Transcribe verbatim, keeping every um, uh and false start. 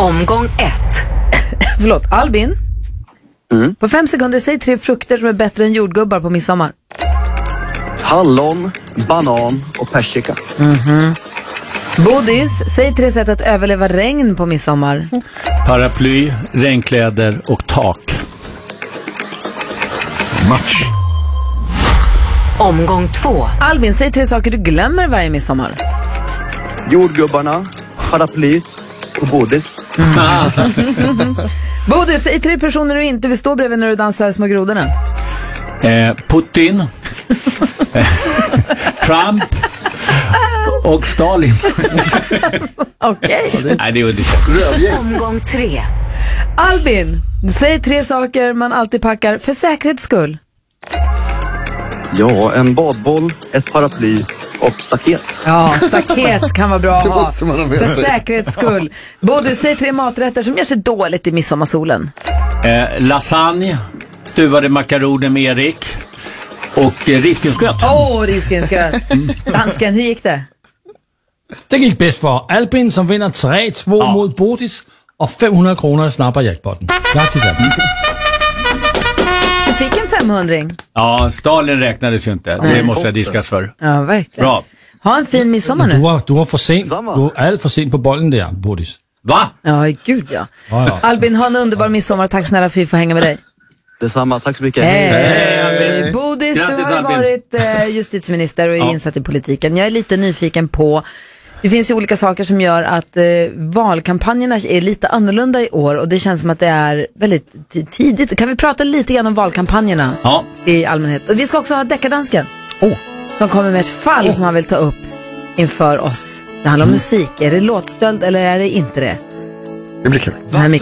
Omgång ett. Förlåt, Albin. Mm. På fem sekunder, säg tre frukter som är bättre än jordgubbar på midsommar. Hallon, banan och persika. Mm-hmm. Bodis, säg tre sätt att överleva regn på midsommar. Paraply, regnkläder och tak. Match. Omgång två. Albin, säg tre saker du glömmer varje midsommar. Jordgubbarna, paraply och bodis. Mm. Bodis, säg tre personer du inte vill stå bredvid när du dansar Små grodorna. Eh, Putin, Trump och Stalin. Okej. Okay. Nej, det är det. Omgång tre. Albin, säg tre saker man alltid packar för säkerhets skull. Ja, en badboll, ett paraply och staket. Ja, staket kan vara bra att Det ha. måste man ha med för sig. säkerhets skull. Bodis, säg tre maträtter som gör sig dåligt i midsommarsolen. Eh, lasagne, stuvade makaroner med Erik och eh, risgrynsgröt. Åh, oh, risgrynsgröt. Dansken, hur gick det? Det gick bäst för Albin som vinner tre två ja. mot Bodis och femhundra kronor i snabba jackpotten. Grattis Albin. Du fick en femhundring. Ja, Stalin räknades ju inte. Nej. Det måste jag diskas för. Ja, verkligen. Bra. Ha en fin midsommar nu. Du var, du var för sent. Du var allt för sent på bollen där, Bodis. Va? Ja, gud ja. Ja, ja. Albin, ha en underbar midsommar. Tack snälla för att vi får hänga med dig. Detsamma, tack så mycket. Hej, Hej, Albin. Bodis, Grattis, du har ju Albin. varit eh, justitieminister och är Ja. insatt i politiken. Jag är lite nyfiken på, det finns ju olika saker som gör att eh, valkampanjerna är lite annorlunda i år och det känns som att det är väldigt t- tidigt. Kan vi prata lite grann om valkampanjerna Ja. i allmänhet? Och vi ska också ha deckardansken oh. som kommer med ett fall oh. som han vill ta upp inför oss. Det handlar om mm. musik. Är det låtstöld eller är det inte det? Det blir kul. Den här mix-